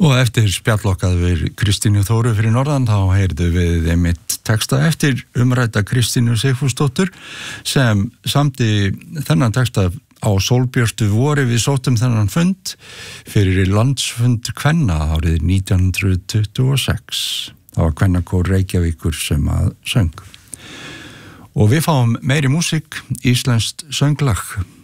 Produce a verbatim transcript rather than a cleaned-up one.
Og eftir spjallokkað við Kristínu Þóru fyrir norðan þá heyrðu við einmitt texta eftir umrædda Kristínu Sigfúsdóttur sem samdi þennan texta á sólbjörtu vori. Við sóttum þennan fund fyrir landsfund kvenna árið nítján hundruð tuttugu og sex. Það var kvennakór Reykjavíkur sem að söng. Og við fáum meiri músík, íslenskt sönglag.